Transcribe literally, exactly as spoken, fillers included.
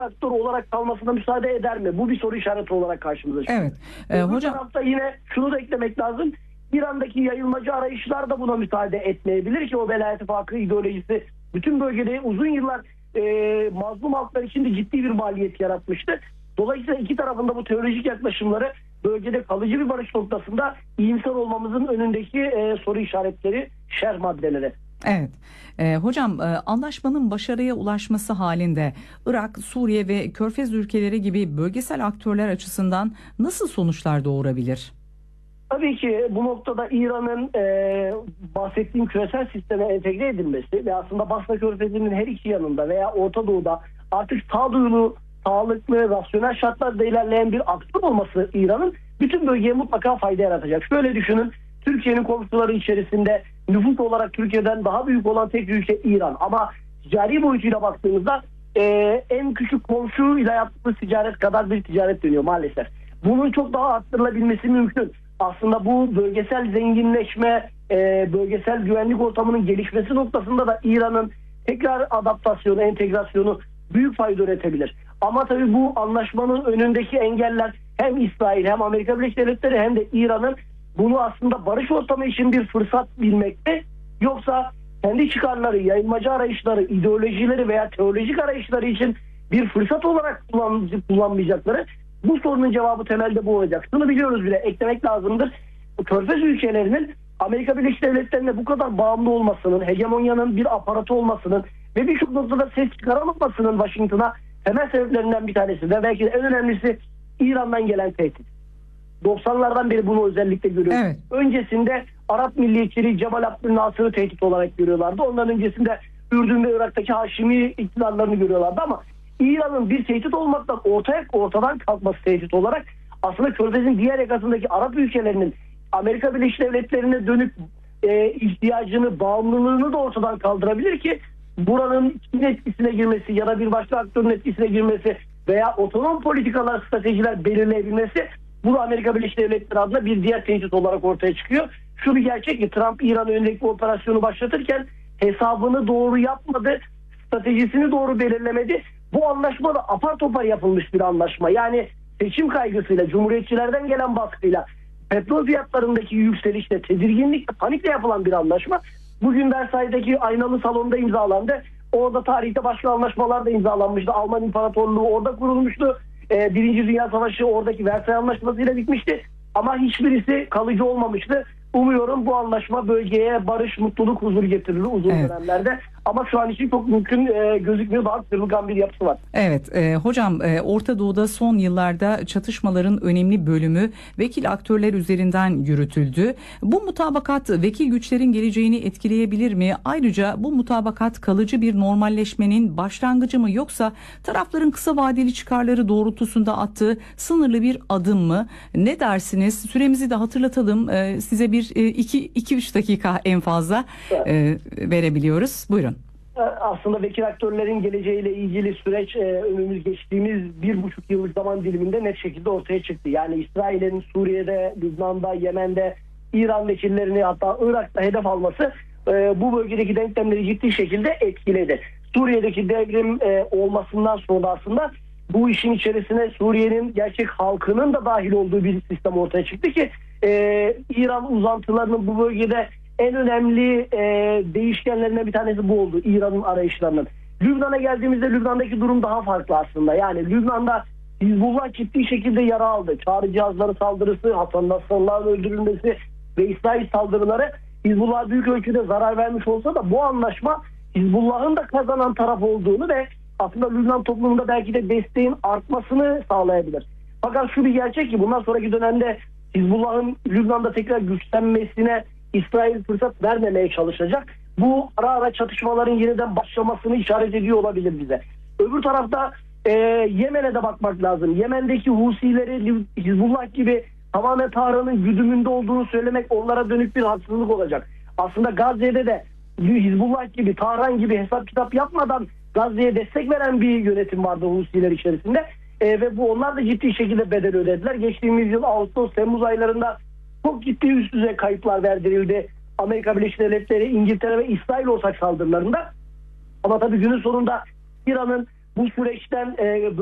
aktör olarak kalmasına müsaade eder mi? Bu bir soru işareti olarak karşımıza çıkıyor. Evet. Ee, Bu hocam tarafta yine şunu da eklemek lazım. İran'daki yayılmacı arayışlar da buna müsaade etmeyebilir ki o velayet ittifakı ideolojisi bütün bölgede uzun yıllar e, mazlum halklar için de ciddi bir maliyet yaratmıştı. Dolayısıyla iki tarafında bu teolojik yaklaşımları bölgede kalıcı bir barış noktasında iyimser olmamızın önündeki e, soru işaretleri, şerh maddeleri. Evet. Ee, hocam e, anlaşmanın başarıya ulaşması halinde Irak, Suriye ve Körfez ülkeleri gibi bölgesel aktörler açısından nasıl sonuçlar doğurabilir? Tabii ki bu noktada İran'ın e, bahsettiğim küresel sisteme entegre edilmesi ve aslında Basra Körfezi'nin her iki yanında veya Orta Doğu'da artık sağduyulu, sağlıklı, rasyonel şartlarda ilerleyen bir aktör olması İran'ın bütün bölgeye mutlaka fayda yaratacak. Şöyle düşünün, Türkiye'nin komşuları içerisinde nüfus olarak Türkiye'den daha büyük olan tek ülke İran. Ama ticari boyutuyla baktığımızda e, en küçük komşuyla yaptığı ticaret kadar bir ticaret dönüyor maalesef. Bunun çok daha arttırılabilmesi mümkün. Aslında bu bölgesel zenginleşme, e, bölgesel güvenlik ortamının gelişmesi noktasında da İran'ın tekrar adaptasyonu, entegrasyonu büyük fayda üretebilir. Ama tabii bu anlaşmanın önündeki engeller hem İsrail hem Amerika Birleşik Devletleri hem de İran'ın bunu aslında barış ortamı için bir fırsat bilmekte, yoksa kendi çıkarları, yayılmacı arayışları, ideolojileri veya teolojik arayışları için bir fırsat olarak kullan, kullanmayacakları, bu sorunun cevabı temelde bu olacak. Şunu biliyoruz bile, eklemek lazımdır. Körfez ülkelerinin Amerika Birleşik Devletleri'ne bu kadar bağımlı olmasının, hegemonyanın bir aparatı olmasının ve birçok noktada ses çıkaramamasının Washington'a temel sebeplerinden bir tanesi ve belki de en önemlisi İran'dan gelen tehdit. doksanlardan beri bunu özellikle görüyoruz. Evet. Öncesinde Arap milliyetçiliği Cemal Abdülnasır'ı tehdit olarak görüyorlardı. Ondan öncesinde Ürdün ve Irak'taki Haşimi iktidarlarını görüyorlardı ama İran'ın bir tehdit olmaktan ortaya ortadan kalkması tehdit olarak aslında Körfez'in diğer yakasındaki Arap ülkelerinin Amerika Birleşik Devletleri'ne dönük e, ihtiyacını, bağımlılığını da ortadan kaldırabilir ki buranın Çin etkisine girmesi ya da bir başka aktörün etkisine girmesi veya otonom politikalar, stratejiler belirleyebilmesi, bu da Amerika Birleşik Devletleri adına bir diğer tehdit olarak ortaya çıkıyor. Şu bir gerçek ki Trump İran önündeki operasyonu başlatırken hesabını doğru yapmadı, stratejisini doğru belirlemedi. Bu anlaşma da apar topar yapılmış bir anlaşma. Yani seçim kaygısıyla, cumhuriyetçilerden gelen baskıyla, petrol fiyatlarındaki yükselişle, tedirginlikle, panikle yapılan bir anlaşma. Bugün Versay'daki aynalı salonda imzalandı. Orada tarihte başka anlaşmalar da imzalanmıştı. Alman İmparatorluğu orada kurulmuştu. Ee, Birinci Dünya Savaşı oradaki Versay Anlaşması'yla bitmişti. Ama hiçbirisi kalıcı olmamıştı. Umuyorum bu anlaşma bölgeye barış, mutluluk, huzur getirir uzun evet. dönemlerde. Ama şu an için çok mümkün e, gözükmüyor. Daha kırılgan bir yapısı var. Evet e, hocam e, Orta Doğu'da son yıllarda çatışmaların önemli bölümü vekil aktörler üzerinden yürütüldü. Bu mutabakat vekil güçlerin geleceğini etkileyebilir mi? Ayrıca bu mutabakat kalıcı bir normalleşmenin başlangıcı mı, yoksa tarafların kısa vadeli çıkarları doğrultusunda attığı sınırlı bir adım mı? Ne dersiniz? Süremizi de hatırlatalım. E, size bir iki üç dakika en fazla evet. e, verebiliyoruz. Buyurun. Aslında vekil aktörlerin geleceğiyle ilgili süreç önümüz geçtiğimiz bir buçuk yıllık zaman diliminde net şekilde ortaya çıktı. Yani İsrail'in Suriye'de, Lübnan'da, Yemen'de, İran vekillerini, hatta Irak'ta hedef alması bu bölgedeki denklemleri ciddi şekilde etkiledi. Suriye'deki devrim olmasından sonra aslında bu işin içerisine Suriye'nin gerçek halkının da dahil olduğu bir sistem ortaya çıktı ki İran uzantılarının bu bölgede en önemli e, değişkenlerinden bir tanesi bu oldu, İran'ın arayışlarının. Lübnan'a geldiğimizde Lübnan'daki durum daha farklı aslında. Yani Lübnan'da Hizbullah ciddi şekilde yara aldı. Çağrı cihazları saldırısı, Hasan Nasrallah'ın öldürülmesi ve İsrail saldırıları Hizbullah'a büyük ölçüde zarar vermiş olsa da bu anlaşma Hizbullah'ın da kazanan taraf olduğunu ve aslında Lübnan toplumunda belki de desteğin artmasını sağlayabilir. Fakat şu bir gerçek ki bundan sonraki dönemde Hizbullah'ın Lübnan'da tekrar güçlenmesine İsrail fırsat vermemeye çalışacak. Bu ara ara çatışmaların yeniden başlamasını işaret ediyor olabilir bize. Öbür tarafta e, Yemen'e de bakmak lazım. Yemen'deki Husileri Hizbullah gibi tamamen Tahran'ın güdümünde olduğunu söylemek onlara dönük bir haksızlık olacak. Aslında Gazze'de de Hizbullah gibi, Tahran gibi hesap kitap yapmadan Gazze'ye destek veren bir yönetim vardı Husiler içerisinde. E, ve bu onlar da ciddi şekilde bedel ödediler. Geçtiğimiz yıl Ağustos, Temmuz aylarında çok ciddi üst düzey kayıplar verdirildi Amerika Birleşik Devletleri, İngiltere ve İsrail ortak saldırılarında. Ama tabii günün sonunda İran'ın bu süreçten e,